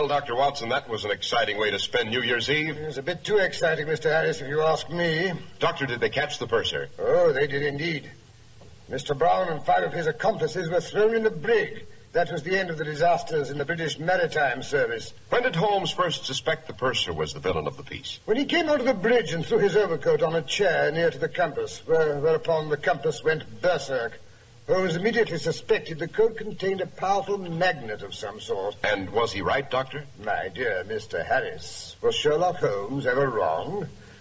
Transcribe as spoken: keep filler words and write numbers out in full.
Well, Doctor Watson, that was an exciting way to spend New Year's Eve. It was a bit too exciting, Mister Harris, if you ask me. Doctor, did they catch the purser? Oh, they did indeed. Mister Brown and five of his accomplices were thrown in the brig. That was the end of the disasters in the British Maritime Service. When did Holmes first suspect the purser was the villain of the piece? When he came onto the bridge and threw his overcoat on a chair near to the compass, where, whereupon the compass went berserk. Holmes immediately suspected the coat contained a powerful magnet of some sort. And was he right, Doctor? My dear Mister Harris, was Sherlock Holmes ever wrong?